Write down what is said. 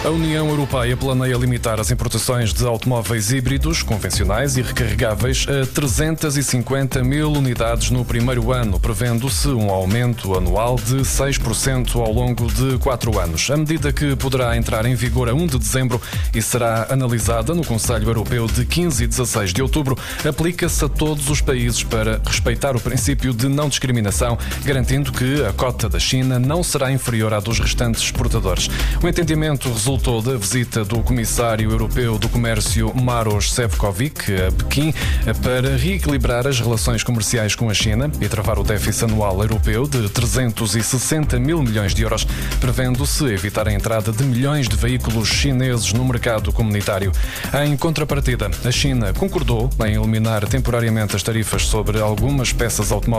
A União Europeia planeia limitar as importações de automóveis híbridos, convencionais e recarregáveis a 350 mil unidades no primeiro ano, prevendo-se um aumento anual de 6% ao longo de 4 anos. A medida, que poderá entrar em vigor a 1 de dezembro e será analisada no Conselho Europeu de 15 e 16 de outubro, aplica-se a todos os países para respeitar o princípio de não discriminação, garantindo que a cota da China não será inferior à dos restantes exportadores. O entendimento resultou da visita do Comissário Europeu do Comércio Maroš Šefčovič a Pequim para reequilibrar as relações comerciais com a China e travar o déficit anual europeu de 360 mil milhões de euros, prevendo-se evitar a entrada de milhões de veículos chineses no mercado comunitário. Em contrapartida, a China concordou em eliminar temporariamente as tarifas sobre algumas peças automóveis